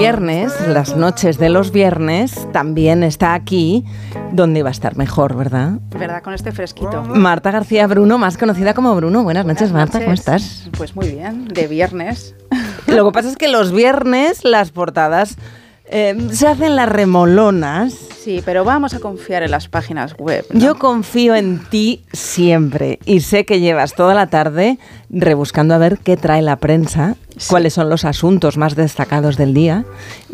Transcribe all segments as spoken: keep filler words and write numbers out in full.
viernes, las noches de los viernes, también está aquí donde iba a estar mejor, ¿verdad? ¿Verdad? Con este fresquito. Marta García Bruno, más conocida como Bruno. Buenas, Buenas noches, Marta, ¿cómo estás? Pues muy bien, de viernes. Lo que pasa es que los viernes las portadas eh, se hacen las remolonas. Sí, pero vamos a confiar en las páginas web, ¿no? Yo confío en ti siempre y sé que llevas toda la tarde rebuscando a ver qué trae la prensa, sí. cuáles son los asuntos más destacados del día,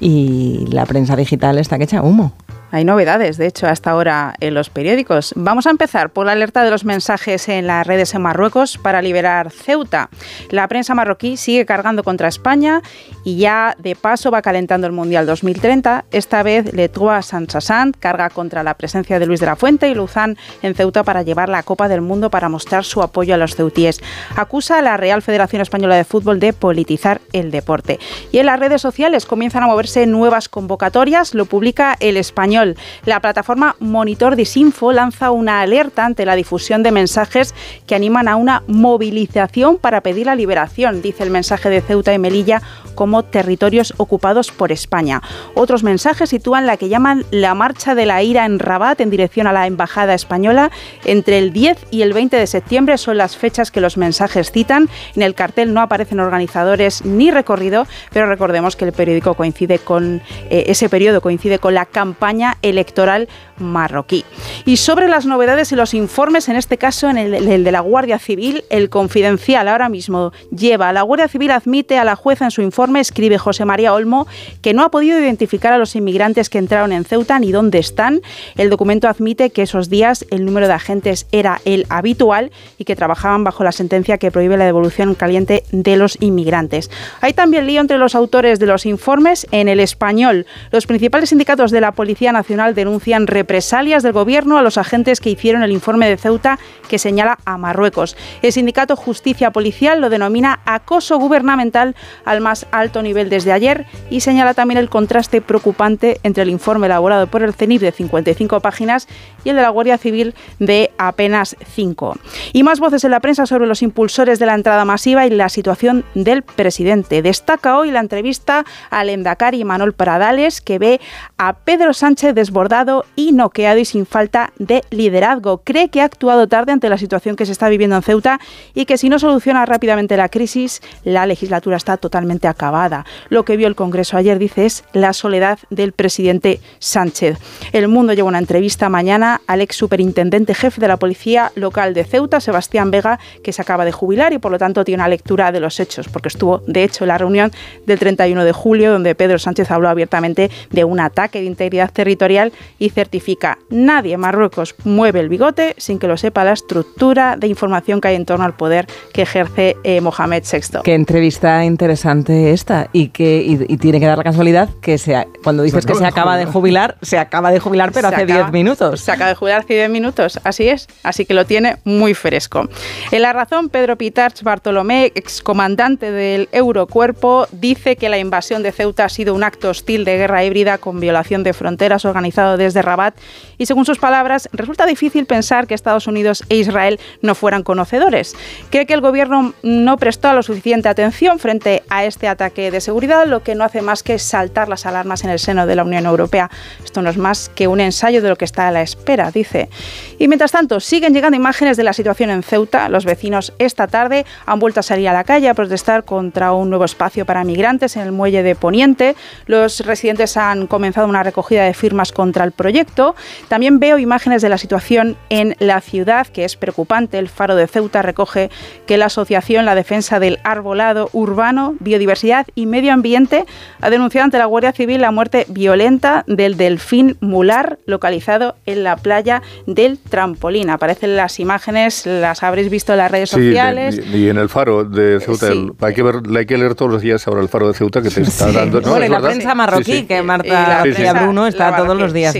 y la prensa digital está que echa humo. Hay novedades, de hecho, hasta ahora en los periódicos. Vamos a empezar por la alerta de los mensajes en las redes en Marruecos para liberar Ceuta. La prensa marroquí sigue cargando contra España y ya de paso va calentando el Mundial dos mil treinta. Esta vez Le Trois Saint-Sassant carga contra la presencia de Luis de la Fuente y Luzán en Ceuta para llevar la Copa del Mundo para mostrar su apoyo a los ceutíes. Acusa a la Real Federación Española de Fútbol de politizar el deporte. Y en las redes sociales comienzan a moverse nuevas convocatorias, lo publica El Español. La plataforma Monitor Disinfo lanza una alerta ante la difusión de mensajes que animan a una movilización para pedir la liberación, dice el mensaje de Ceuta y Melilla como territorios ocupados por España. Otros mensajes sitúan la que llaman la marcha de la ira en Rabat en dirección a la embajada española. Entre el diez y el veinte de septiembre son las fechas que los mensajes citan. En el cartel no aparecen organizadores ni recorrido, pero recordemos que el periódico coincide con eh, ese periodo coincide con la campaña electoral marroquí. Y sobre las novedades y los informes, en este caso en el, el de la Guardia Civil, el Confidencial ahora mismo lleva, la Guardia Civil admite a la jueza en su informe, escribe José María Olmo, que no ha podido identificar a los inmigrantes que entraron en Ceuta ni dónde están. El documento admite que esos días el número de agentes era el habitual y que trabajaban bajo la sentencia que prohíbe la devolución caliente de los inmigrantes. Hay también lío entre los autores de los informes. En El Español, los principales sindicatos de la Policía Nacional denuncian represalias del gobierno a los agentes que hicieron el informe de Ceuta que señala a Marruecos. El sindicato Justicia Policial lo denomina acoso gubernamental al más alto nivel desde ayer y señala también el contraste preocupante entre el informe elaborado por el CENIF de cincuenta y cinco páginas y el de la Guardia Civil de apenas cinco. Y más voces en la prensa sobre los impulsores de la entrada masiva y la situación del presidente. Destaca hoy la entrevista al Endacari Manuel Pradales, que ve a Pedro Sánchez desbordado y noqueado y sin falta de liderazgo. Cree que ha actuado tarde ante la situación que se está viviendo en Ceuta y que si no soluciona rápidamente la crisis, la legislatura está totalmente acabada. Lo que vio el Congreso ayer, dice, es la soledad del presidente Sánchez. El Mundo lleva una entrevista mañana al ex superintendente jefe de la Policía Local de Ceuta, Sebastián Vega, que se acaba de jubilar y por lo tanto tiene una lectura de los hechos, porque estuvo de hecho en la reunión del treinta y uno de julio donde Pedro Sánchez habló abiertamente de un ataque de integridad territorial y certifica: nadie en Marruecos mueve el bigote sin que lo sepa la estructura de información que hay en torno al poder que ejerce eh, Mohamed sexto. Qué entrevista interesante esta, y que y, y tiene que dar la casualidad que se, cuando dices se que se acaba de jubilar, se acaba de jubilar, pero se hace diez minutos. Se acaba de jubilar hace diez minutos, así es, así que lo tiene muy fresco. En La Razón, Pedro Pitarch Bartolomé, excomandante del Eurocuerpo, dice que la invasión de Ceuta ha sido un acto hostil de guerra híbrida con violación de fronteras organizado desde Rabat y, según sus palabras, resulta difícil pensar que Estados Unidos e Israel no fueran conocedores. Cree que el gobierno no prestó la suficiente atención frente a este ataque de seguridad, lo que no hace más que saltar las alarmas en el seno de la Unión Europea. Esto no es más que un ensayo de lo que está a la espera, dice. Y mientras tanto, siguen llegando imágenes de la situación en Ceuta. Los vecinos esta tarde han vuelto a salir a la calle a protestar contra un nuevo espacio para migrantes en el muelle de Poniente. Los residentes han comenzado una recogida de firmas contra el proyecto. También veo imágenes de la situación en la ciudad, que es preocupante. El Faro de Ceuta recoge que la asociación La Defensa del Arbolado Urbano, Biodiversidad y Medio Ambiente ha denunciado ante la Guardia Civil la muerte violenta del delfín mular localizado en la playa del Trampolín. Aparecen las imágenes, las habréis visto en las redes sí, sociales. De, y en el Faro de Ceuta, sí. el, hay, que ver, hay que leer todos los días ahora el Faro de Ceuta que te está sí. dando. ¿No? Bueno, y la verdad? prensa marroquí, sí, sí. que Marta García sí, sí. Bruno está todos los días sí, mirando.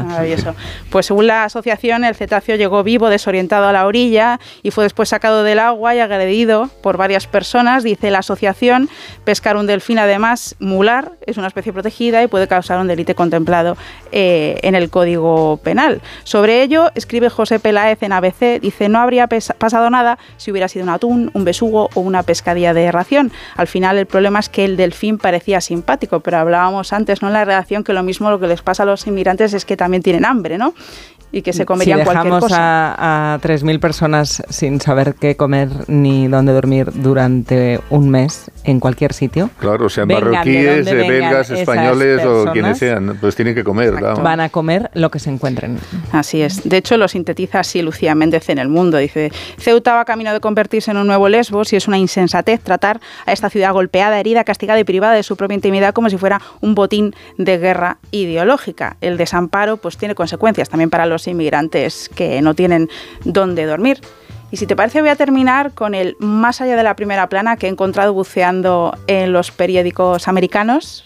Maravilloso. Pues según la asociación, el cetáceo llegó vivo, desorientado a la orilla y fue después sacado del agua y agredido por varias personas. Dice la asociación, pescar un delfín, además, mular, es una especie protegida y puede causar un delito contemplado eh, en el Código Penal. Sobre ello, escribe José Peláez en A B C, dice, no habría pes- pasado nada si hubiera sido un atún, un besugo o una pescadilla de ración. Al final, el problema es que el delfín parecía simpático, pero hablábamos antes, ¿no?, en la redacción, que lo mismo lo que les pasa a los inmigrantes es que también tienen hambre, ¿no? Y que se comerían si cualquier cosa. Si dejamos a, a tres mil personas sin saber qué comer ni dónde dormir durante un mes en cualquier sitio. Claro, sean vengan marroquíes, eh, belgas, españoles o quienes sean, pues tienen que comer. Claro. Van a comer lo que se encuentren. Así es. De hecho, lo sintetiza así Lucía Méndez en El Mundo. Dice, Ceuta va camino de convertirse en un nuevo Lesbos y es una insensatez tratar a esta ciudad golpeada, herida, castigada y privada de su propia intimidad como si fuera un botín de guerra ideológica. El desamparo pues tiene consecuencias también para los inmigrantes que no tienen dónde dormir. Y si te parece, voy a terminar con el más allá de la primera plana que he encontrado buceando en los periódicos americanos.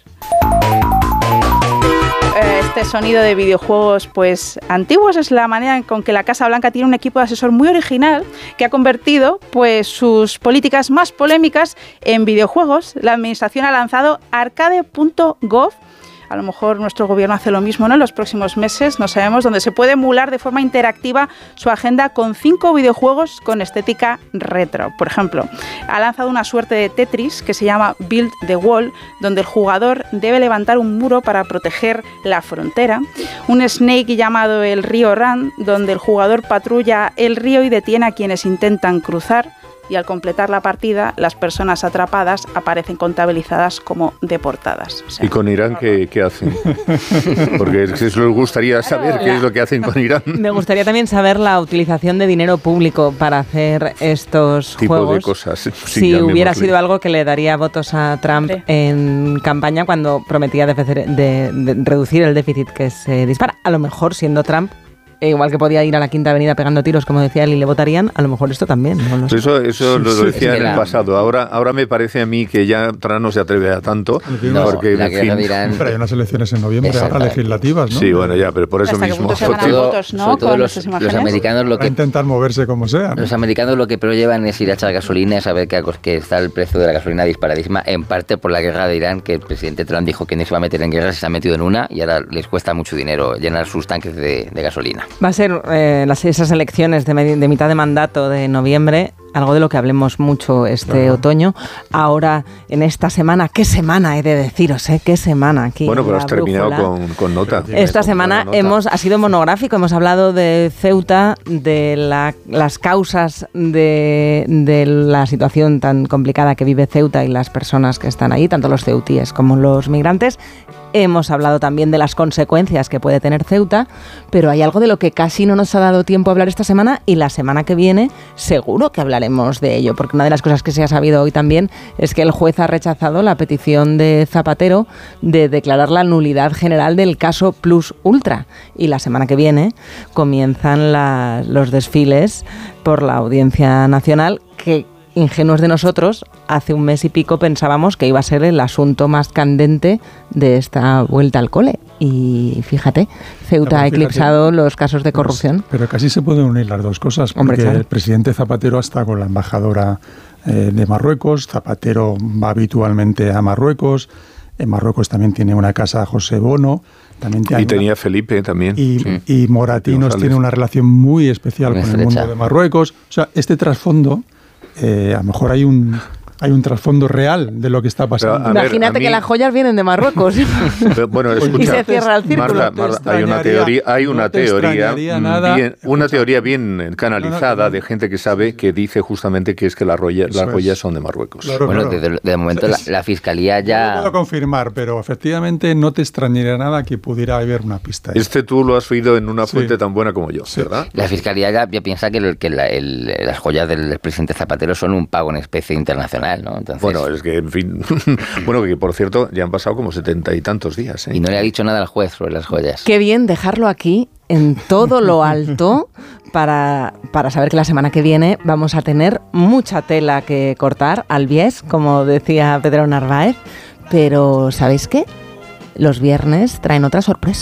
Este sonido de videojuegos pues antiguos es la manera con que la Casa Blanca tiene un equipo de asesor muy original que ha convertido pues sus políticas más polémicas en videojuegos. La administración ha lanzado arcade punto gov. A lo mejor nuestro gobierno hace lo mismo, ¿no? En los próximos meses, no sabemos, donde se puede emular de forma interactiva su agenda con cinco videojuegos con estética retro. Por ejemplo, ha lanzado una suerte de Tetris que se llama Build the Wall, donde el jugador debe levantar un muro para proteger la frontera. Un Snake llamado el Río Run, donde el jugador patrulla el río y detiene a quienes intentan cruzar. Y al completar la partida, las personas atrapadas aparecen contabilizadas como deportadas. O sea, ¿y con Irán qué, qué hacen? Porque eso les gustaría saber qué es lo que hacen con Irán. Me gustaría también saber la utilización de dinero público para hacer estos tipo juegos. De cosas. Sí, si hubiera sido algo que le daría votos a Trump sí. en campaña cuando prometía de, de, de reducir el déficit que se dispara. A lo mejor, siendo Trump, igual que podía ir a la Quinta Avenida pegando tiros, como decía él, y le votaría, a lo mejor esto también. No lo sé. Eso, eso lo, lo decía sí, en el pasado. Ahora, ahora me parece a mí que ya Trump no se atreve a tanto. No, porque, la en fin, dirán... Pero hay unas elecciones en noviembre, ahora legislativas, ¿no? Sí, bueno, ya, pero por eso hasta mismo. Sobre todo, votos, ¿no? sobre todo los, los americanos lo que... Va a intentar moverse como sea, ¿no? Los americanos lo que pero llevan es ir a echar gasolina, saber que, que está el precio de la gasolina disparadísima, en parte por la guerra de Irán, que el presidente Trump dijo que no se iba a meter en guerra, se ha metido en una, y ahora les cuesta mucho dinero llenar sus tanques de, de gasolina. Va a ser... Eh, Las, esas elecciones de, de mitad de mandato de noviembre, algo de lo que hablemos mucho este claro. otoño. Ahora, en esta semana, ¿qué semana he de deciros? Eh? ¿Qué semana aquí? Bueno, pero has terminado con, con nota. Esta con semana nota. hemos ha sido monográfico, hemos hablado de Ceuta, de la, las causas de, de la situación tan complicada que vive Ceuta y las personas que están ahí, tanto los ceutíes como los migrantes. Hemos hablado también de las consecuencias que puede tener Ceuta, pero hay algo de lo que casi no nos ha dado tiempo a hablar esta semana y la semana que viene seguro que hablaremos de ello, porque una de las cosas que se ha sabido hoy también es que el juez ha rechazado la petición de Zapatero de declarar la nulidad general del caso Plus Ultra y la semana que viene comienzan la, los desfiles por la Audiencia Nacional que... Ingenuos de nosotros, hace un mes y pico pensábamos que iba a ser el asunto más candente de esta vuelta al cole. Y fíjate, Ceuta ha eclipsado los casos de corrupción. Pero, pero casi se pueden unir las dos cosas, porque Hombre, claro. el presidente Zapatero está con la embajadora eh, de Marruecos, Zapatero va habitualmente a Marruecos, en Marruecos también tiene una casa José Bono. También y tenía una, Felipe también. Y, sí. y Moratinos tiene una relación muy especial muy con estrecha. el mundo de Marruecos. O sea, este trasfondo... Eh, a lo mejor hay un hay un trasfondo real de lo que está pasando. Ver, Imagínate mí... que las joyas vienen de Marruecos. Pero, bueno, escucha, y se cierra el círculo. Marta, Marta, hay una teoría, hay una no teoría, nada. bien, una teoría bien canalizada no, no, no. de gente que sabe que dice justamente que es que las joyas, las joyas son de Marruecos. Claro, bueno, claro. De, de momento la, la fiscalía ya. No lo puedo confirmar, pero efectivamente no te extrañaría nada que pudiera haber una pista. Ahí. Este tú lo has oído en una fuente sí. tan buena como yo, sí. ¿verdad? La fiscalía ya, ya piensa que, el, que la, el, las joyas del presidente Zapatero son un pago en especie internacional, ¿no? Entonces, bueno, es que, en fin, bueno, que por cierto, ya han pasado como setenta y tantos días. ¿eh? Y no le ha dicho nada al juez sobre las joyas. Qué bien dejarlo aquí, en todo lo alto, para, para saber que la semana que viene vamos a tener mucha tela que cortar al bies, como decía Pedro Narváez, pero ¿sabéis qué? Los viernes traen otra sorpresa.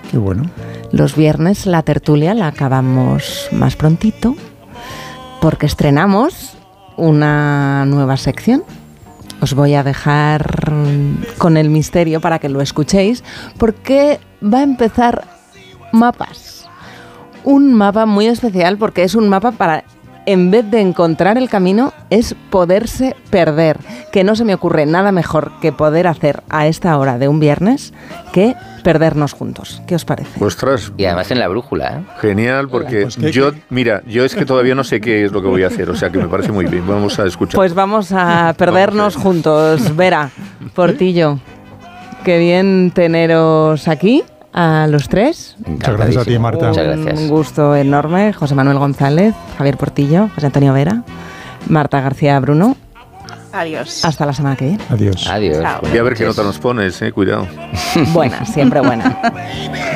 Qué bueno. Los viernes la tertulia la acabamos más prontito porque estrenamos una nueva sección. Os voy a dejar con el misterio para que lo escuchéis, porque va a empezar Mapas. Un mapa muy especial porque es un mapa para, en vez de encontrar el camino, es poderse perder. Que no se me ocurre nada mejor que poder hacer a esta hora de un viernes que perdernos juntos. ¿Qué os parece? Ostras. Y además en la brújula, ¿eh? Genial, porque pues que, yo, que... mira, yo es que todavía no sé qué es lo que voy a hacer, o sea que me parece muy bien. Vamos a escuchar. Pues vamos a perdernos vamos a juntos. Vera, Portillo, qué bien teneros aquí, a los tres. Muchas gracias a ti, Marta. Muchas gracias. Un gusto enorme. José Manuel González, Javier Portillo, José Antonio Vera, Marta García Bruno. Adiós. Hasta la semana que viene. Adiós. Adiós. Chao. Y a ver qué nota nos pones, eh, cuidado. Buena, siempre buena.